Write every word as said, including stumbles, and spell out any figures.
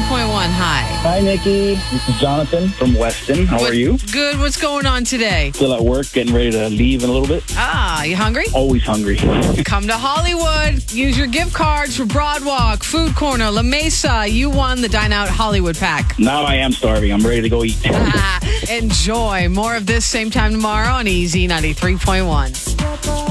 point one. Hi. Hi, Nikki. This is Jonathan from Weston. How What- are you? Good. What's going on today? Still at work, getting ready to leave in a little bit. Ah, you hungry? Always hungry. Come to Hollywood. Use your gift cards for Broadwalk, Food Corner, La Mesa. You won the Dine Out Hollywood pack. Now I am starving. I'm ready to go eat. Ah, enjoy. More of this same time tomorrow on Easy ninety-three point one.